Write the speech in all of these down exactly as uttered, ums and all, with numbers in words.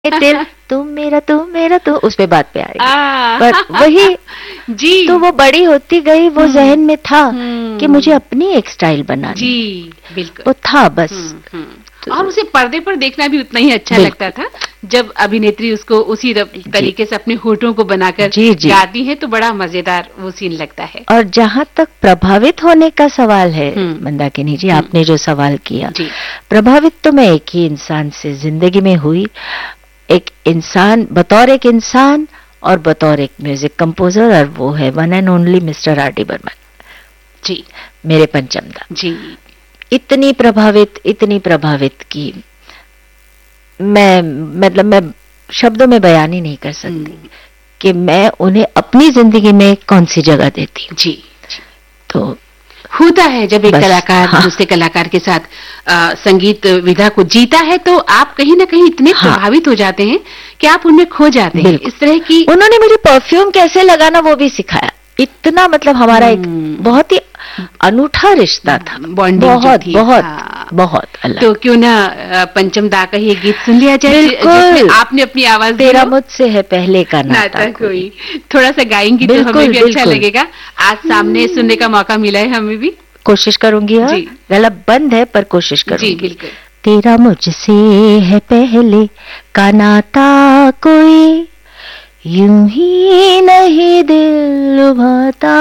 दिल तुम मेरा तुम मेरा तुम उस पे बात पे आएगी। आ, पर वही जी तो वो बड़ी होती गई, वो हम्म, जहन में था हम्म, कि मुझे अपनी एक स्टाइल बनानी, जी बिल्कुल वो था बस। हम्म, हम्म। और उसे पर्दे पर देखना भी उतना ही अच्छा बिल्कुल। लगता था जब अभिनेत्री उसको उसी रब- तरीके से अपने होठों को बनाकर जी, जी। गाती है तो बड़ा मजेदार वो सीन लगता है। और जहाँ तक प्रभावित होने का सवाल है हम्म, मंदाकिनी जी, हम्म, आपने जो सवाल किया, जी प्रभावित तो मैं एक ही इंसान से जिंदगी में हुई, एक इंसान बतौर एक इंसान और बतौर एक म्यूजिक कंपोजर, और वो है one and only mister R D Burman जी मेरे पंचमदा। जी इतनी प्रभावित इतनी प्रभावित की मैं मतलब मैं शब्दों में बयान ही नहीं कर सकती हम्म, कि मैं उन्हें अपनी जिंदगी में कौन सी जगह देती हूँ। जी तो होता है जब एक बस, कलाकार हाँ। दूसरे कलाकार के साथ आ, संगीत विधा को जीता है तो आप कहीं ना कहीं इतने हाँ। प्रभावित हो जाते हैं कि आप उनमें खो जाते हैं। बिल्कुल। इस तरह की उन्होंने मुझे परफ्यूम कैसे लगाना वो भी सिखाया। इतना मतलब हमारा एक हम्म, बहुत ही अनूठा रिश्ता था, बॉन्डिंग जो बहुत थी, बहुत हाँ। बहुत अलग। तो क्यों ना अ, पंचम दा का ये गीत सुन लिया जाए जि- बिल्कुल। जिसमें आपने अपनी आवाज दी तेरा हो। मुझसे है पहले का नाता नाता कोई। कोई थोड़ा सा गाएंगी तो बिल्कुल, हमें भी अच्छा बिल्कुल। लगेगा। आज सामने सुनने का मौका मिला है हमें भी। कोशिश करूंगी, हाँ। जी। गला बंद है पर कोशिश जी करूंगी। बिल्कुल। तेरा मुझसे है पहले का नाता कोई, यूं ही नहीं दिल लुभाता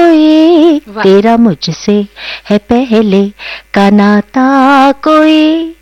कोई। वाह। तेरा मुझसे है पहले का नाता कोई,